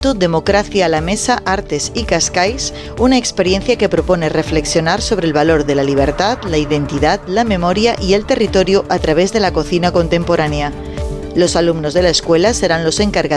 Democracia a la Mesa, Artes y Cascais, una experiencia que propone reflexionar sobre el valor de la libertad, la identidad, la memoria y el territorio a través de la cocina contemporánea. Los alumnos de la escuela serán los encargados